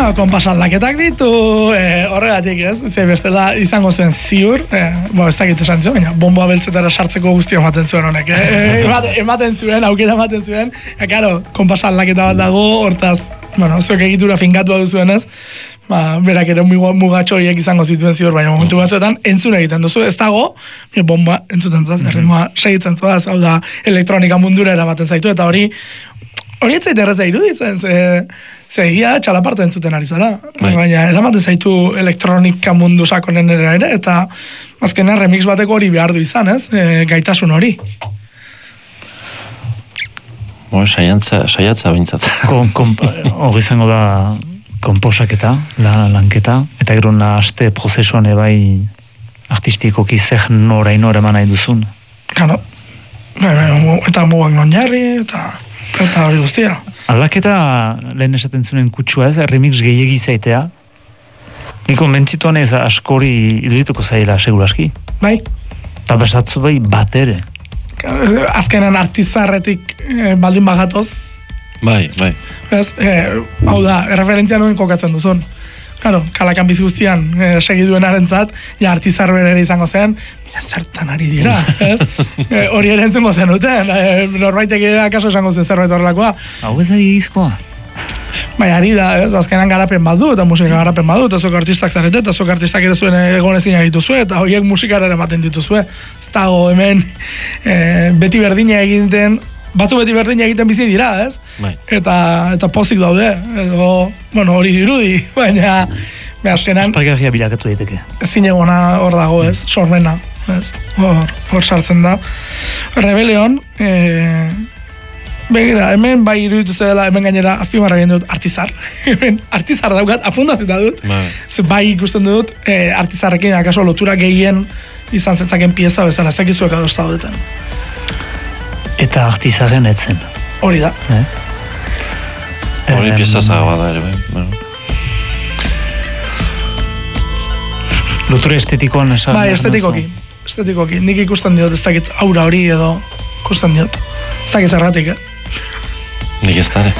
Konpas aldaketak ditu, horregatik ez, ze bestela izango zuen ziur, ez dakit esan zuen, baina bomboa beltzetara sartzeko guztia ematen zuen honek, ematen zuen, aukera ematen zuen, karo, konpas aldaketa bat dago, hortaz, zuek egitura finkatua duzuenez, berak ere mugatxo horiek izango zituen ziur, baina momentu batzuetan entzun egiten duzu, ez dago, bomba entzuten zuaz, erritmoa segitzen zuaz, hau da, elektronika mundura eramaten zaitu, eta hori ez zait erreza iruditzen, ze egia txalaparta entzuten ari zara, baina eramaten zaitu elektronika mundu sakonenera ere, eta azkenean remix bateko hori behar du izan, ez, gaitasun hori. Saiatza bintzat. Hori izango da konposaketa, lanketa, eta gero aste prozesuan ebai artistikoki zer noraino eman nahi duzun. Kano, eta mugak non jarri, eta hori guztia. Aldaketa lehen esaten zuen kutsua ez, remix gehiegi zaitea. Niko mentzituan ez askori idurituko zaila seguraski. Bai. Eta besatzu bai bat ere. Azkenan artizarretik baldin bagatoz. Bai. Hau da, referentzia nuen kokatzen duzun. Claro, kalakan bizi guztian segiduen arentzat, artizarro ere izango zen, mira, zertan ari dira, ez? Hori ere entzungo zen duten, norbaitek ere akaso esango zen zerbait horrelakoa. Hau ez da egizkoa. Bai, ari da, ez? Azkenan garapen badu, eta musika garapen badu, eta zuek artistak zarete, eta zuek artistak ere zuen egonezina dituzue, eta horiek musikara ematen dituzue. Ez dago hemen beti berdina egiten, batzu beti berdina egiten bizi dira, ez? Bai. Eta pozik daude, edo, hori dirudi, baina azkenan... Espargarria bilakatu daiteke. Zinegona hor dago, ez? Sormena, ez? Hor sartzen da. Rebelion, begira, hemen bai iruditu zedela, hemen gainera azpimarra egin dut artizar. Hemen artizar daukat, apuntatuta dut. Bai ikusten dut, artizarrekin akaso lotura gehien izan zetzaken pieza bezala, ez dakizuek adosta dutetan. Eta artizaren etzen. Hori da. Hori pieza zaga da ere, bai. Lotura estetikoan esan. Bai, estetikoki. Nik ikusten diot, ez dakit aura hori edo ikusten diot. Ez dakit zerratik, Nik ez dara.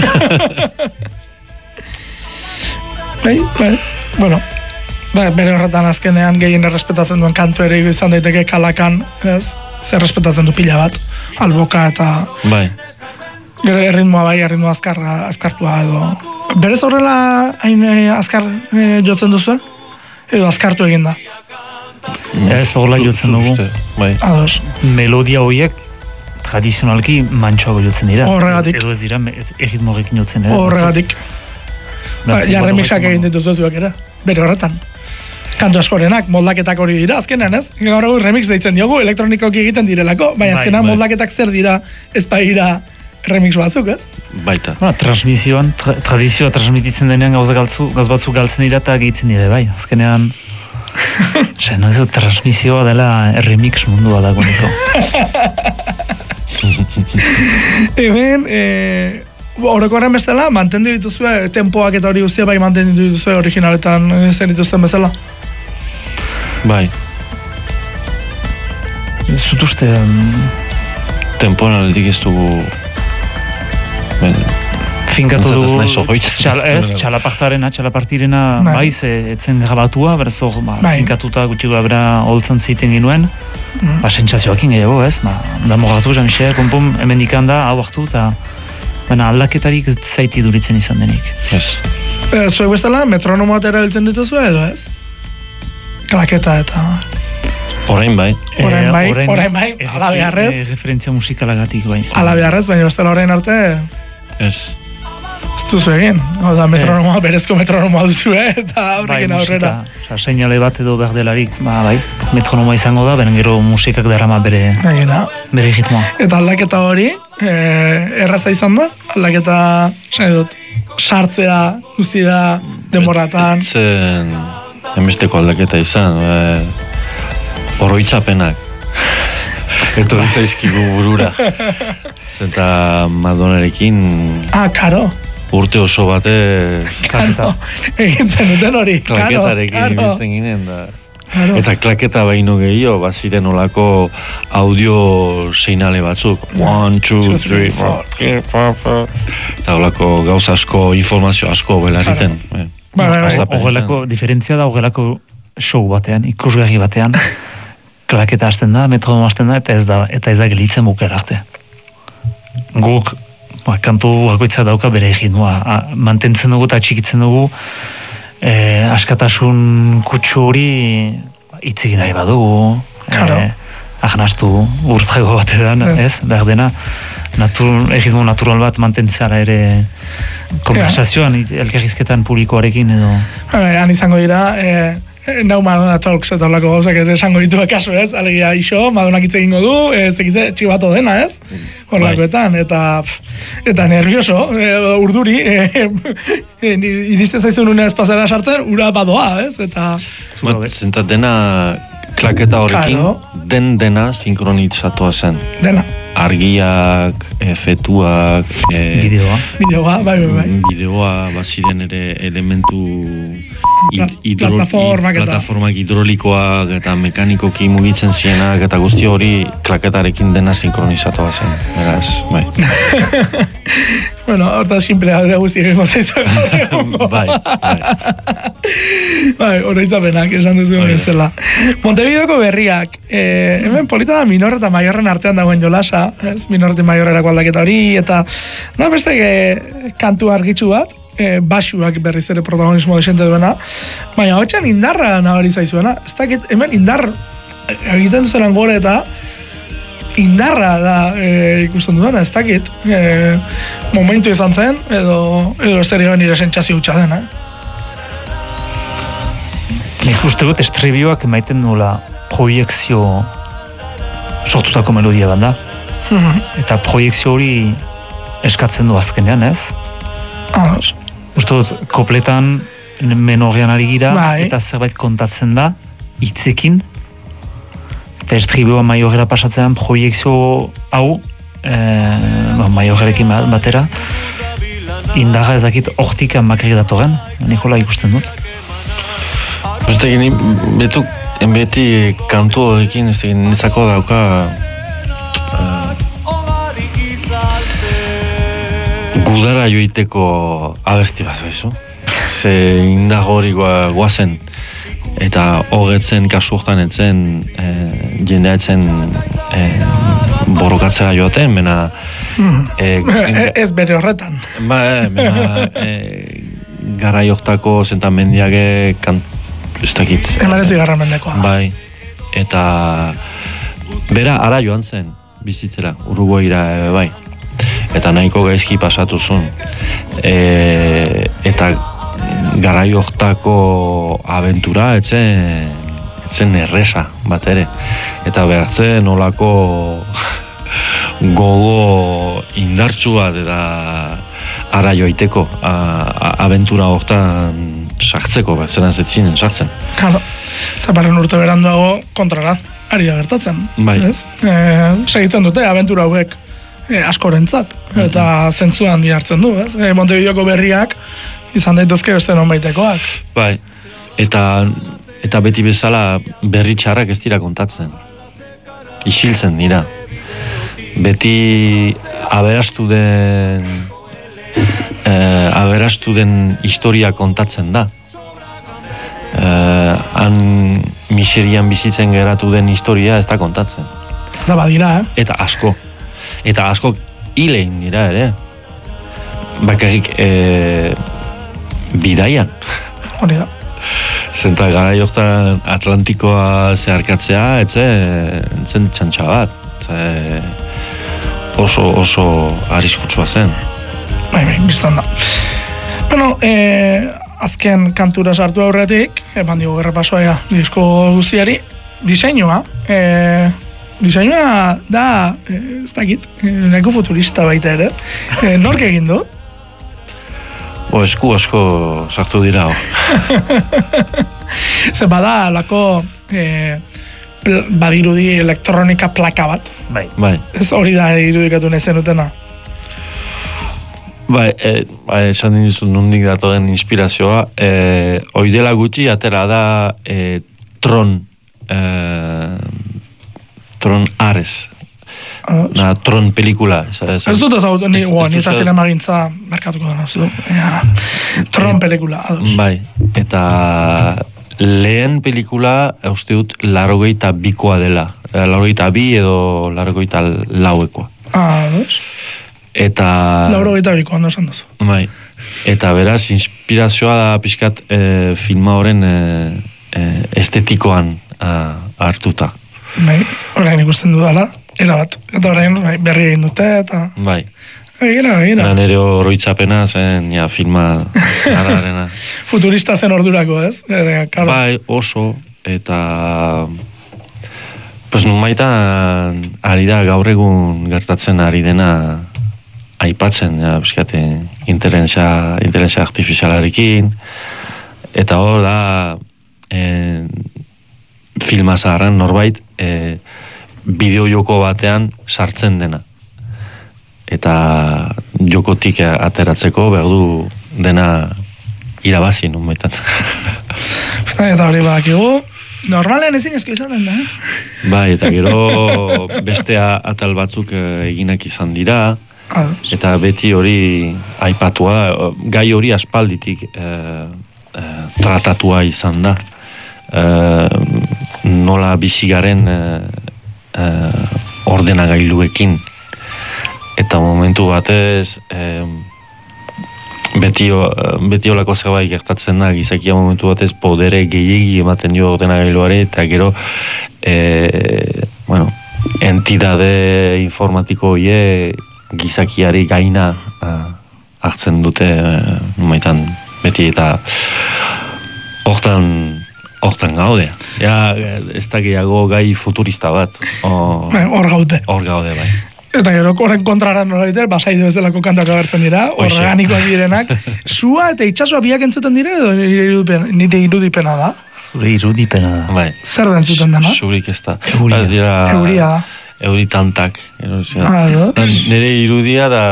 Bueno, bere horretan azkenean gehien errespetatzen duen kantu ere izan daiteke kalakan, ez? Zer errespetatzen du pila bat, alboka eta... Bai. Gero erritmoa azkartua edo... Berez horrela hain azkar jotzen duzu? Edo azkartu egin da? Ez horrela jotzen dugu. Ados. Melodia horiek tradizionalki mantxoago jotzen dira. Horregatik. Edo ez dira erritmo horrekin jotzen dira. Horregatik. Remixak egin dituzu zuek ere, bere horretan. Kantu askorenak, moldaketak hori dira, azkenean ez? Gaur egun remix deitzen diogu, elektronikoki egiten direlako, baina azkenean moldaketak zer dira, ez baira remix batzuk, ez? Baita. Transmisioan, tradizioa transmititzen denean gauz batzuk galtzen dira eta gehitzen dira, bai, azkenean... transmisioa dela remix mundua dago niko. Hemen, orokorren bestela, mantendu dituzue, tempoak eta hori guztia bai mantendu dituzue originaletan zen dituzten bezala? Bai. Zut uste... Tempoan aldik ez dugu... Finkatu dugu... Txalapartirena baiz etzen grabatua, beraz hor finkatuta gutxi gura bera holtzan zeiten ginuen. Sentsazioakin gehiago, ez? Damogatu, Jean-Michel, pum, hemen dikanda, hau hartu, eta... Baina aldaketarik zaiti duritzen izan denik. Ez. Zuek bestela, metronomoat erabiltzen dituzu edo, ez? Klaketa eta... Orain bai, ala beharrez. Referentzia musikalagatik bai. Ala beharrez, baina bestela orain arte... Ez. Ez duzu egin. Oda, metronomoa, berezko metronomoa duzu, eta horrekin aurrera. Seinale bat edo berdelarik, bai, metronomoa izango da, beren gero musikak darama bere ritmoa. Eta aldaketa hori, erraza izan da, aldaketa, sartzea, guztia, denboratan. Zen, emesteko aldaketa izan, oroitzapenak. Eto zaizkigu burura. Eta Madonarekin... karo. Urte oso bate... Karo, egin zenuten hori. Klaketarekin bizten ginen da... Eta klaketa baino gehiago, baziren olako audio seinale batzuk. 1, 2, 3, 4, eta olako gauza asko, informazio asko belarriten. Horrelako, diferentzia da horrelako show batean, ikusgarri batean, klaketa hasten da, metronom hasten da, eta ez da gelitzen bukera arte. Guk, kantu bakoitza dauka bere egin, mantentzen dugu eta txikitzen dugu, askatasun kutsu hori itzegin nahi badugu, ahnastu urtzago batean, ez? Behar dena, egitmo natural bat mantentzeara ere konversazioan, elkarrizketan publikoarekin edo. Han izango dira, nau Madonna Talks eta olako gauzak ere esango ditu kasu, ez? Alegia iso, Madonak hitz egingo du, zekize txibato dena, ez? Horlakoetan, eta nervioso, urduri, iriste zaizun unea espazera sartzen, ura badoa, ez? Eta... Zentat dena klaketa horrekin, dena sinkronitzatua zen. Dena. Argiak, efetuak... Bideoa, bai. Bideoa, baziren ere elementu... plataformak hidrolikoak eta mekanikoki mugitzen zienak eta guzti hori klaketarekin dena sinkronizatoa zen. Beraz, bai. Bueno, horta simplea da guzti egin gozaizu. Bai, oroitzapenak, esan duzu bezala. Montevideoko berriak, hemen polita da minor eta maiorren artean dagoen jolasa, ez? Minor eta maiorrerako aldaketa hori, eta da beste kantu argitsu bat, basuak berriz ere protagonismo desente duena, baina hotxan indarra nabari zaizuena, ez dakit, hemen indar egiten duzenan gore eta indarra da ikusten duena, ez dakit, momentu izan zen, edo esterioan nire sentsazio hutsa dena. Nik uste dut estribioak emaiten nula proiekzio sortutako melodia banda, eta proiekzio hori eskatzen du azkenean, ez? Uste dut, kopletan menorrean ari gira, eta zerbait kontatzen da, hitzekin, eta estribioa maiorera pasatzean proiekzio hau, maiorrerekin batera, indarra ez dakit hortik makari datoren, Nikola ikusten dut. Beti kantu horrekin, nezako dauka gudara joiteko abesti bat, bezu? Ze indago hori guazen, eta hogetzen kasu hortan etzen jendea etzen borrokatzera joaten, mena... Ez bere horretan. Gara joktako zentamendiage ez dakit. Emanezi garra mendekoa. Bai, eta bera ara joan zen bizitzera, Uruguaira bai. Eta nahiko gaizki pasatu zuen. Eta garai hortako abentura etzen erresa bat ere. Eta behartzen olako gogo indartsua eta ara joiteko abentura hortan sartzeko, zelan zetzinen sartzen. Claro. Eta barren urte beranduago kontrara, ari da gertatzen. Bai. Segitzen dute abentura hauek askorentzat, eta zentzu handi hartzen du, ez? Montevideoko berriak izan daitezke beste nonbaitekoak. Bai, eta beti bezala berri txarrak ez dira kontatzen. Isiltzen dira. Beti aberastu den historia kontatzen da. Han miserian bizitzen geratu den historia ez da kontatzen. Eta badira, Eta asko hilein dira ere. Bakarrik bidaian. Hori da. Zenta gara joktan Atlantikoa zeharkatzea, etzen txantxa bat. Oso arriskutsua zen. Bai, biztan da. Bueno, azken kantura sartu aurretik, eman digu errepasoa disko guztiari, diseinua. Diseinua da, ez dakit, nahiko futurista baita ere. Nork egin du? Esku asko sartu dira. Ze bada, lako badirudi elektronika plaka bat. Bai. Ez hori da irudikatu nahi zenutena. Bai, esan dizut nondik datoren inspirazioa. Oidela gutxi atera da Tron Ares. Tron pelikula. Ez dut ezagutu, ni eta zinemagintza markatuko dena. Tron pelikula. Bai, eta lehen pelikula, uste dut, 82koa dela. 82 edo 84koa. Eta... 82koa, ondo esan duzu. Bai, eta beraz, inspirazioa da pixkat filma horren estetikoan hartuta. Bai, orain ikusten dudala, erabat. Eta orain berri egin dute, eta... Bai. Egira. Nere oroitzapena zen, filma zahararena. Futurista zen ordurako, ez? Bai, oso, eta... Pues numaitan ari da gaur egun gertatzen ari dena aipatzen, biskate, inteligentzia artifizialarekin, eta hor da filma zaharran norbait bideo joko batean sartzen dena. Eta jokotik ateratzeko behar du dena irabazi numaitan. Eta hori badakigu, normalean ezin ezko izan den da, Bai, eta gero beste atal batzuk eginak izan dira, eta beti hori aipatua, gai hori aspalditik tratatua izan da. Nola bizigaren ordenagailuekin. Eta momentu batez, beti olako zerbait gertatzen da, gizakia momentu batez podere gehiegi ematen dio ordenagailuare, eta gero entidade informatiko hie gizakiari gaina hartzen dute numaitan beti, eta hortan gaude. Ez da gehiago gai futurista bat. Hor gaude. Hor gaude, bai. Eta gero, horren kontrara nola dite, basaidu ez delako kantuak abertzen dira, organikoak direnak. Sua eta itxasua biak entzuten dira, edo nire irudipena da? Zure irudipena da. Bai. Zer da entzuten dena? Zurik ez da. Euria da. Euritantak. Nire irudia da...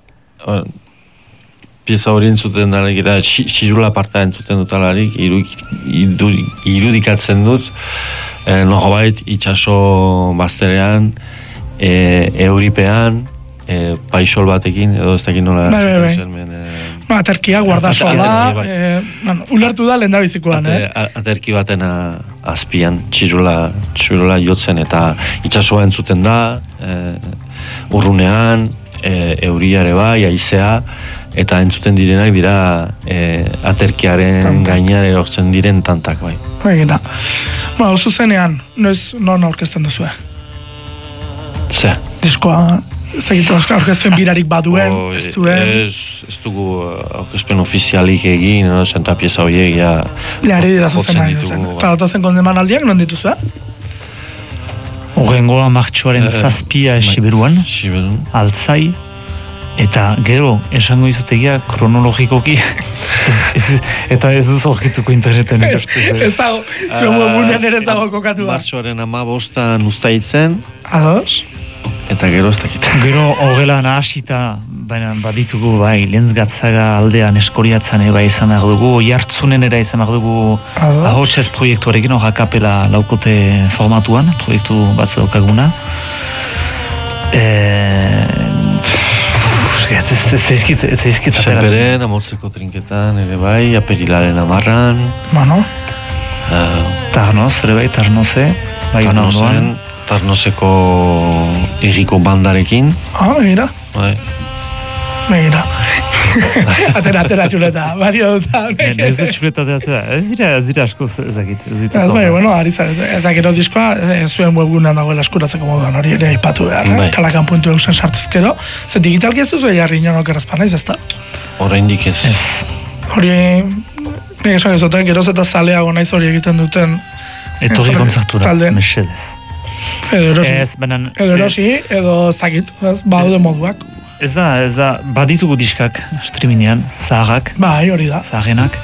Pieza hori entzuten dalarik, eta xirula parta entzuten dutalarik, irudikatzen dut, norbait itxaso bazterean, euripean, paisol batekin, edo ez dakit nola... Aterkia, guardasoa, ulertu da lehen da bizikoan, Aterki baten azpian, txirula jotzen, eta itxasoa entzuten da, urrunean, euriare bai, haizea, eta entzuten direnak dira aterkiaren gainean erortzen diren tantak, bai. Egina. Zuzenean, non aurkezten duzu, Ze? Diskoa, aurkezpen birarik baduen, ez duen? Ez dugu aurkezpen ofizialik egin, zenta pieza horiek, Leari dira zuzenean, eta datozen kondeman aldiak, non dituzu, Horrengoa martxoaren zazpia Siberuan, Altzai, eta gero, esango izutegia kronologikoki, eta ez duz horkituko interneten. Ez dago, zuen webunean ere ez dago kokatu da. Martxoaren 15 Uztaitzen. Ados? Eta gero ez dakit. Gero horrela nahasita, baina baditugu, bai, Lentzgatzaga aldean eskoriatzen eba izan behar dugu, Jartzunen era izan behar dugu ahotsez proiektuarekin, hor akapela laukote formatuan, proiektu bat daukaguna. Zeizkit Senperen, Amotzeko trinketan, ere bai, Aperilaren 10an. Tarnoz, ere bai, Tarnoze. Tarnozeko erriko bandarekin. Begira. Bai. Begira. Atera txuleta, bario dut. Ez dut txuleta teatzea, ez dira asko ezakit. Ez bai, ari zara, eta gero diskoa zuen webgunean dagoela eskuratzeko moduan, hori ere aipatu behar, kalakan.eu zen sartezkero. Ze digitalki ez duzu jarri inonok errazpanaiz, ez da? Oraindik ez. Hori, nik esan ezoten, geroz eta zaleago naiz hori egiten duten. Etorri kontzertura, mesedez. Edo erosi, edo ez dakit, baude moduak. Ez da, baditugu diskak streamingean, zaharrak. Bai, hori da. Zaharrenak.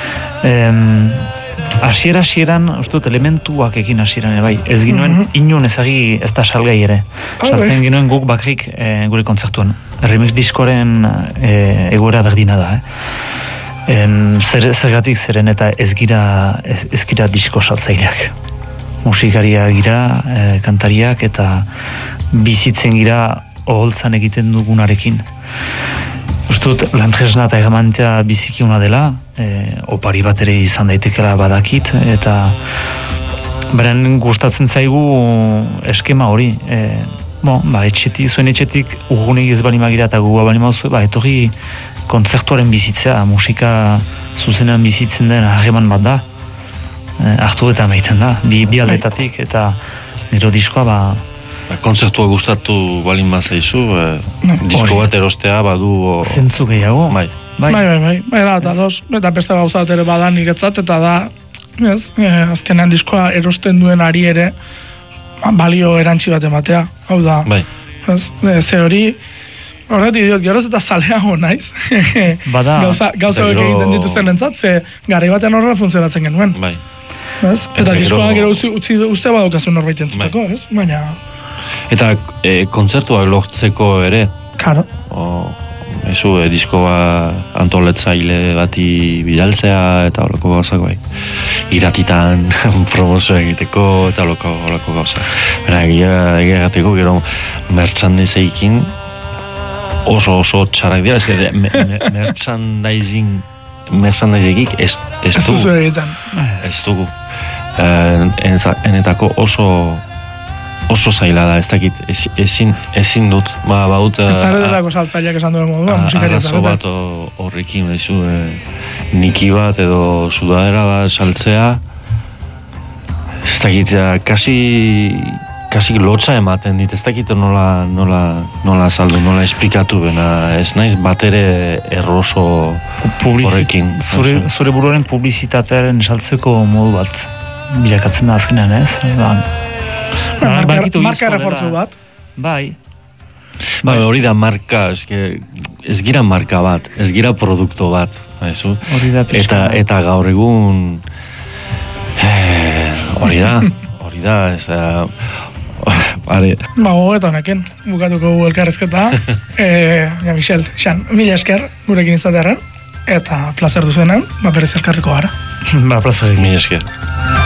Hasieran, ustut, elementuak ekin hasieran, bai. Ez ginoen, inon ezagi ez da salgai ere. Sartzen ginoen guk bakrik gure kontzertuan. Remix diskoren egoera berdina da, Zergatik zeren eta ez gira disko saltzaileak. Musikaria gira, kantariak eta bizitzen gira oholtzan egiten dugunarekin. Ustut, lantresna eta egamantea biziki una dela, opari bat ere izan daitekela badakit, eta beren gustatzen zaigu eskema hori. Zuen etxetik urgunek ez bali magira eta gugua bali mauzue, etorri kontzertuaren bizitzea, musika zuzenean bizitzen den harreman bat da, hartu eta maiten da, bi aldetatik, eta nero diskoa kontzertua gustatu balin mazaizu, disko bat erostea badu... Zentzu gehiago? Bai, eta beste gauza bat ere badan niretzat, eta da, azkenean diskoa erosten duen ari ere, balio erantzi bat ematea, hau da, ze hori, horretik diot, geroz eta zaleago naiz, gauza horiek egiten dituzten entzat, ze garai batean horrela funtzionatzen genuen. Eta diskoa gero uste badokazun norbait entzuteko, baina... Eta kontzertuak lortzeko ere? Karo. Diskoa antoletzaile bati bidaltzea eta horako gauzak bai. Iratitan promozio egiteko eta horako gauzak. Baina egiagateko gero merchandiseikin oso txarrak dira. Merchandisegik ez dugu. Ez dugu. Enetako oso zaila da, ez dakit, ezin dut, baut... Zare delako saltzaileak esan duen modua, musikaria arazo bat horrekin, niki bat edo sudadera bat saltzea, ez dakit, kasi lotza ematen dit, ez dakit nola saldu, nola esplikatu bena, ez naiz bat ere erroso horrekin. Zure buruaren publizitatearen saltzeko modu bat bilakatzen da azkenean, ez? Marka refortzu bat. Bai. Hori da marka, ez gira marka bat, ez gira produkto bat. Eta gaur egun hori da, ez da... Gogetan eken, bukatuko elkarrezketa. Michel, Xan, mila esker gurekin izatearen, eta plazer duzuenan, berriz elkarriko gara. Plazer. Mila esker.